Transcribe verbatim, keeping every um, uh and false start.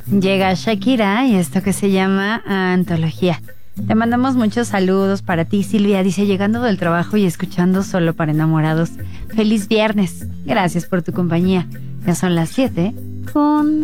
Llega Shakira y esto que se llama Antología. Te mandamos muchos saludos para ti, Silvia. Dice, llegando del trabajo y escuchando Solo para Enamorados. Feliz viernes. Gracias por tu compañía. Ya son las siete con